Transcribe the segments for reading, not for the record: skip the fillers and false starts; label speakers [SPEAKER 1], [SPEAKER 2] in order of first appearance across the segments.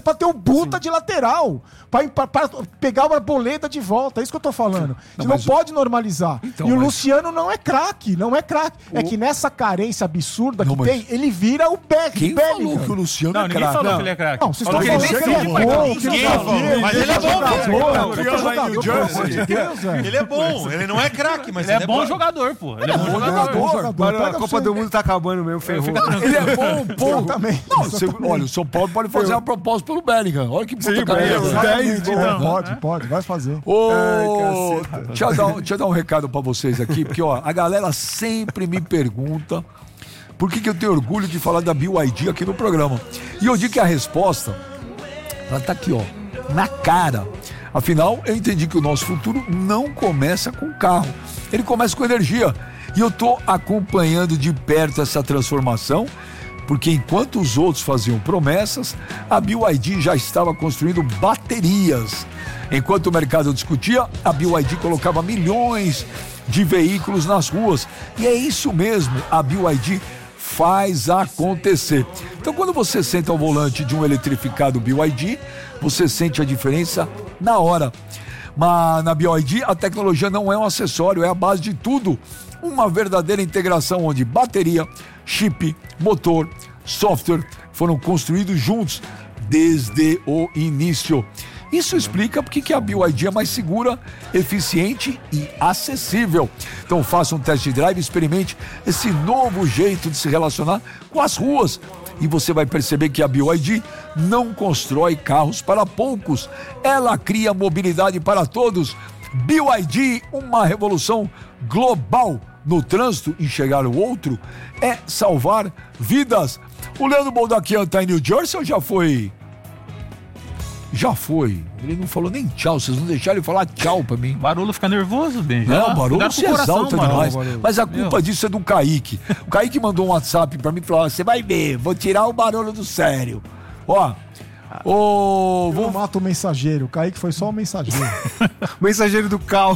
[SPEAKER 1] volante pra ter o Buta de lateral. Pra pegar uma boleda de volta. É isso que eu tô falando. Você não pode normalizar. Então, e o Luciano não é craque. Não é craque. É que nessa carência absurda que tem, ele vira o Bellingham.
[SPEAKER 2] Quem falou que o Luciano é craque?
[SPEAKER 3] Ninguém falou que ele é craque.
[SPEAKER 1] Não, vocês estão falando que ele é bom.
[SPEAKER 3] Mas ele é
[SPEAKER 1] bom.
[SPEAKER 4] Ele é bom. Ele não é craque, mas
[SPEAKER 3] ele é bom jogador, pô. Ele é bom jogador.
[SPEAKER 5] Agora a Copa do Mundo tá acabando mesmo, ferrou.
[SPEAKER 2] Ele é bom, pô.
[SPEAKER 1] Também.
[SPEAKER 2] Olha, o São Paulo pode fazer uma proposta pelo Bellingham. Olha que puta cabeça.
[SPEAKER 1] Pode, vai fazer.
[SPEAKER 2] Deixa eu dar um recado pra vocês aqui, porque a galera sempre me pergunta por que eu tenho orgulho de falar da BYD aqui no programa. E eu digo que a resposta, ela tá aqui, na cara. Afinal, eu entendi que o nosso futuro não começa com carro, ele começa com energia. E eu tô acompanhando de perto essa transformação, porque enquanto os outros faziam promessas, a BYD já estava construindo baterias. Enquanto o mercado discutia, a BYD colocava milhões de veículos nas ruas. E é isso mesmo, a BYD faz acontecer. Então, quando você senta ao volante de um eletrificado BYD, você sente a diferença na hora. Mas na BYD, a tecnologia não é um acessório, é a base de tudo. Uma verdadeira integração onde bateria, chip, motor, software foram construídos juntos desde o início. Isso explica porque que a BYD é mais segura, eficiente e acessível. Então faça um test drive e experimente esse novo jeito de se relacionar com as ruas. E você vai perceber que a BYD não constrói carros para poucos. Ela cria mobilidade para todos. BYD, uma revolução global no trânsito. Enxergar o outro é salvar vidas. O Leandro Boldaquian está em New Jersey ou já foi? Já foi. Ele não falou nem tchau. Vocês não deixaram ele falar tchau pra mim.
[SPEAKER 3] Barulho fica nervoso, bem.
[SPEAKER 2] Não, Barulho se exalta demais. Mas a culpa disso é do Kaique. O Kaique mandou um WhatsApp pra mim e falou: você vai ver, vou tirar o Barulho do sério.
[SPEAKER 1] Vou matar o mensageiro. O Kaique foi só o mensageiro.
[SPEAKER 5] Mensageiro do caos.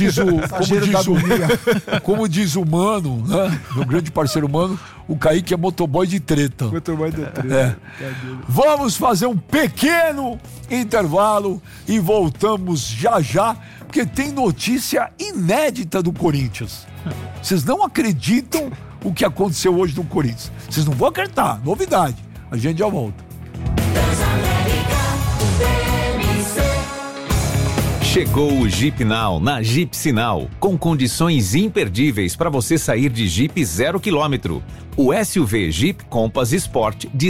[SPEAKER 2] Como diz o Mano, né? Meu grande parceiro Mano, o Kaique é motoboy de treta.
[SPEAKER 5] Motoboy de treta.
[SPEAKER 2] Vamos fazer um pequeno intervalo e voltamos já, porque tem notícia inédita do Corinthians. Vocês não acreditam o que aconteceu hoje no Corinthians. Vocês não vão acreditar. Novidade. A gente já volta.
[SPEAKER 6] Chegou o Jeep Now na Jeep Sinal, com condições imperdíveis para você sair de Jeep 0 km. O SUV Jeep Compass Sport de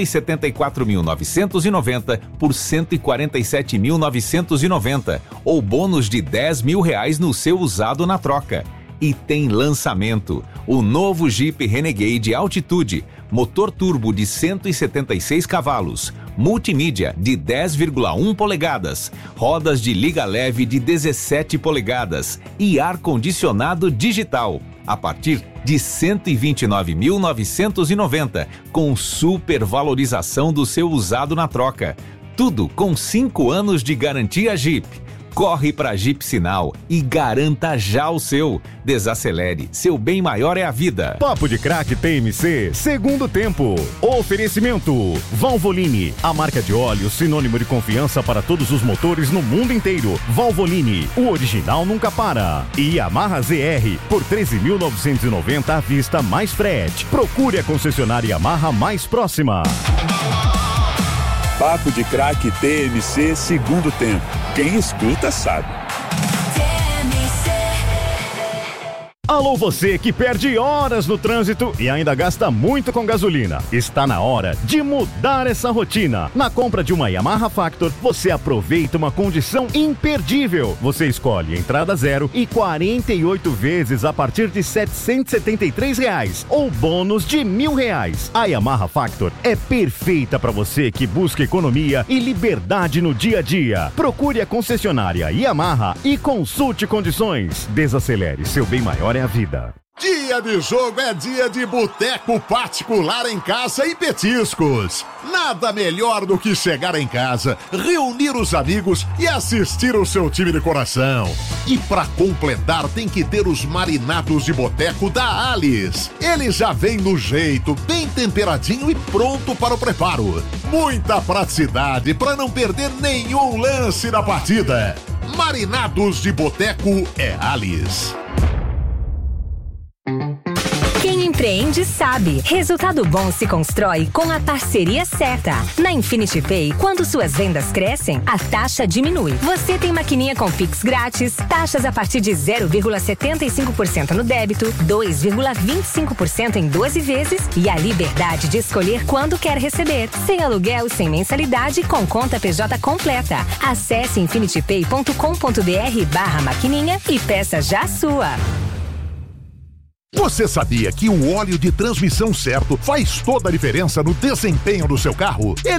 [SPEAKER 6] 174.990 por 147.990, ou bônus de R$10.000 no seu usado na troca. E tem lançamento, o novo Jeep Renegade Altitude, motor turbo de 176 cavalos, multimídia de 10,1 polegadas, rodas de liga leve de 17 polegadas e ar-condicionado digital, a partir de R$ 129.990, com supervalorização do seu usado na troca. Tudo com 5 anos de garantia Jeep. Corre pra Jeep Sinal e garanta já o seu. Desacelere, seu bem maior é a vida.
[SPEAKER 7] Papo de Craque TMC, segundo tempo. Oferecimento Valvoline, a marca de óleo sinônimo de confiança para todos os motores no mundo inteiro. Valvoline, o original nunca para. E Yamaha ZR, por 13.990 à vista mais frete. Procure a concessionária Yamaha mais próxima.
[SPEAKER 8] Papo de Craque TMC, segundo tempo. Quem escuta sabe.
[SPEAKER 7] Alô, você que perde horas no trânsito e ainda gasta muito com gasolina. Está na hora de mudar essa rotina. Na compra de uma Yamaha Factor, você aproveita uma condição imperdível. Você escolhe entrada zero e 48 vezes a partir de R$ 773 ou bônus de R$1.000. A Yamaha Factor é perfeita para você que busca economia e liberdade no dia a dia. Procure a concessionária Yamaha e consulte condições. Desacelere, seu bem maior é a vida.
[SPEAKER 9] Dia de jogo é dia de boteco particular em casa e petiscos. Nada melhor do que chegar em casa, reunir os amigos e assistir o seu time de coração. E pra completar tem que ter os marinados de boteco da Alice. Ele já vem no jeito, bem temperadinho e pronto para o preparo. Muita praticidade para não perder nenhum lance da partida. Marinados de boteco é Alice.
[SPEAKER 10] Quem empreende sabe, resultado bom se constrói com a parceria certa. Na Infinity Pay, quando suas vendas crescem, a taxa diminui. Você tem maquininha com Pix grátis, taxas a partir de 0,75% no débito, 2,25% em 12 vezes e a liberdade de escolher quando quer receber. Sem aluguel, sem mensalidade, com conta PJ completa. Acesse infinitypay.com.br/maquininha e peça já a sua.
[SPEAKER 9] Você sabia que o óleo de transmissão certo faz toda a diferença no desempenho do seu carro?